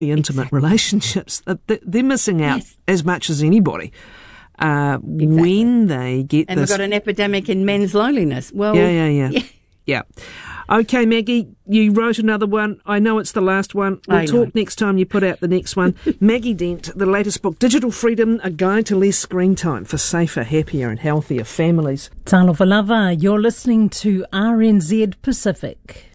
the intimate relationships. They're missing out as much as anybody when they get and this. we've got an epidemic in men's loneliness. Well, Yeah. Okay, Maggie, you wrote another one. I know it's the last one. We'll talk next time you put out the next one. Maggie Dent, the latest book, Digital Freedom, A Guide to Less Screen Time for Safer, Happier and Healthier Families. Talofa lava, you're listening to RNZ Pacific.